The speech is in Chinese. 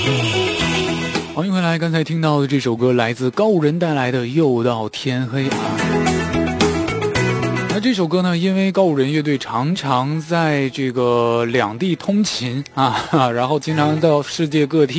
欢迎回来，刚才听到的这首歌来自高五人带来的《又到天黑》啊。那这首歌呢，因为高五人乐队常常在这个两地通勤啊，然后经常到世界各地